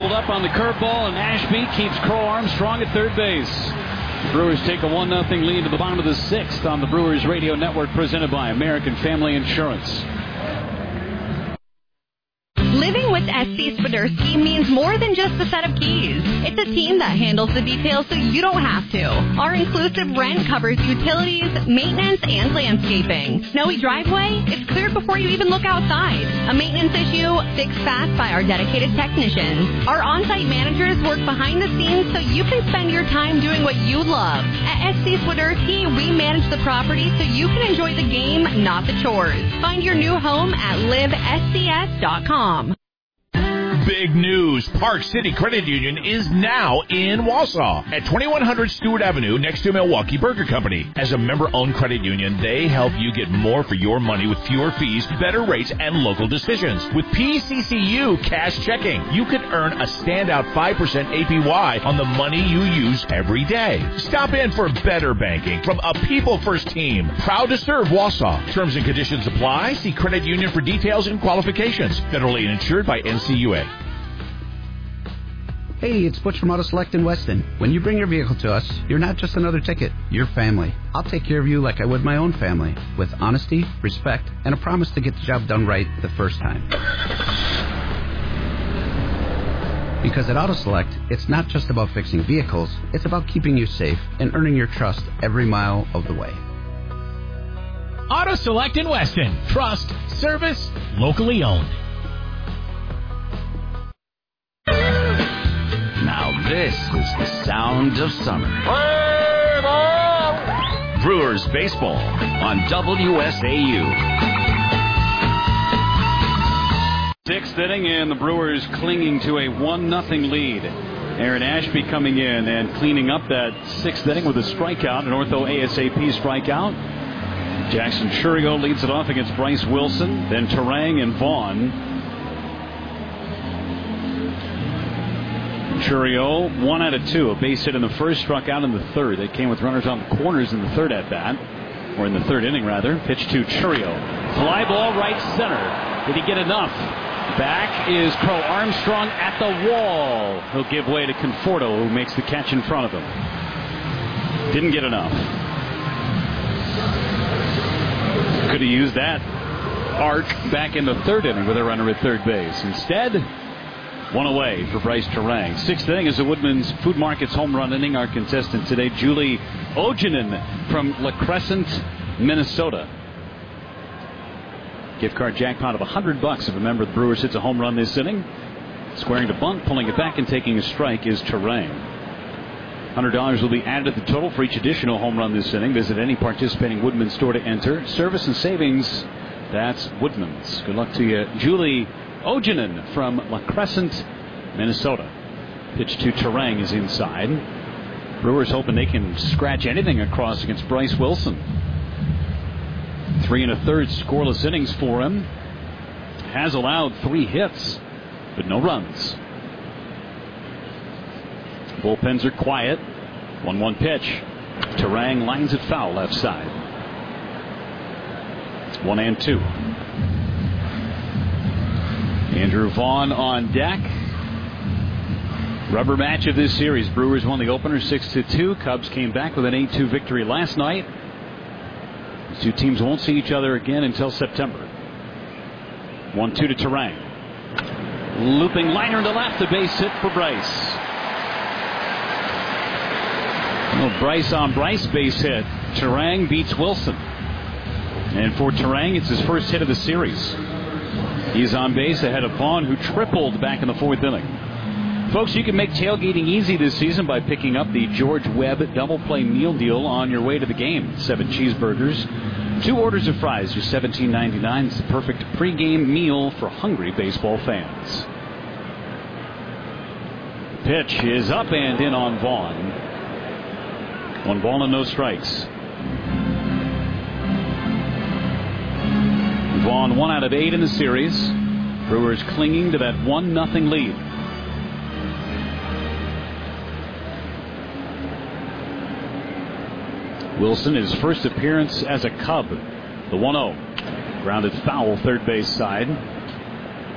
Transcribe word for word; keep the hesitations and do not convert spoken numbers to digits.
doubled up on the curveball, and Ashby keeps Crow Armstrong at third base. The Brewers take a one nothing lead to the bottom of the sixth on the Brewers Radio Network, presented by American Family Insurance. Living with S C Swiderski means more than just a set of keys. It's a team that handles the details so you don't have to. Our inclusive rent covers utilities, maintenance, and landscaping. Snowy driveway? It's cleared before you even look outside. A maintenance issue? Fixed fast by our dedicated technicians. Our on-site managers work behind the scenes so you can spend your time doing what you love. At S C Swiderski, we manage the property so you can enjoy the game, not the chores. Find your new home at live S C S dot com. Big news. Park City Credit Union is now in Wausau at twenty-one hundred Stewart Avenue next to Milwaukee Burger Company. As a member-owned credit union, they help you get more for your money with fewer fees, better rates, and local decisions. With P C C U Cash Checking, you can earn a standout five percent A P Y on the money you use every day. Stop in for better banking from a people-first team. Proud to serve Wausau. Terms and conditions apply. See credit union for details and qualifications. Federally insured by N C U A. Hey, it's Butch from Auto Select in Weston. When you bring your vehicle to us, you're not just another ticket, you're family. I'll take care of you like I would my own family, with honesty, respect, and a promise to get the job done right the first time. Because at Auto Select, it's not just about fixing vehicles, it's about keeping you safe and earning your trust every mile of the way. Auto Select in Weston. Trust, service, locally owned. Now this is the sound of summer. Brewers baseball on W S A U. Sixth inning, and the Brewers clinging to a one nothing lead. Aaron Ashby coming in and cleaning up that sixth inning with a strikeout, an ortho A S A P strikeout. Jackson Chourio leads it off against Bryce Wilson, then Terang and Vaughn. Chourio, one out of two. A base hit in the first, struck out in the third. They came with runners on the corners in the third at bat, or in the third inning, rather. Pitch to Chourio. Fly ball right center. Did he get enough? Back is Crow Armstrong at the wall. He'll give way to Conforto, who makes the catch in front of him. Didn't get enough. Could have used that arc back in the third inning with a runner at third base. Instead, one away for Bryce Terang. Sixth inning is the Woodman's Food Market's home run inning. Our contestant today, Julie Ojinen from La Crescent, Minnesota. Gift card jackpot of one hundred bucks if a member of the Brewers hits a home run this inning. Squaring to bunt, pulling it back, and taking a strike is Terang. one hundred dollars will be added to the total for each additional home run this inning. Visit any participating Woodman store to enter. Service and savings, that's Woodman's. Good luck to you, Julie Ojinen from La Crescent, Minnesota. Pitch to Terang is inside. Brewers hoping they can scratch anything across against Bryce Wilson. Three and a third scoreless innings for him. Has allowed three hits, but no runs. Bullpens are quiet. one one pitch. Terang lines it foul left side. It's one and two. Andrew Vaughn on deck. Rubber match of this series. Brewers won the opener six to two. Cubs came back with an eight two victory last night. These two teams won't see each other again until September. one two to Terang. Looping liner to left. The base hit for Bryce. Well, Bryce on Bryce base hit. Terang beats Wilson. And for Terang, it's his first hit of the series. He's on base ahead of Vaughn, who tripled back in the fourth inning. Folks, you can make tailgating easy this season by picking up the George Webb Double Play Meal Deal on your way to the game. Seven cheeseburgers, two orders of fries, just seventeen ninety-nine. It's the perfect pregame meal for hungry baseball fans. Pitch is up and in on Vaughn. One ball and no strikes. Vaughn one out of eight in the series. Brewers clinging to that one nothing lead. Wilson, his first appearance as a Cub. The one oh. Grounded foul third base side.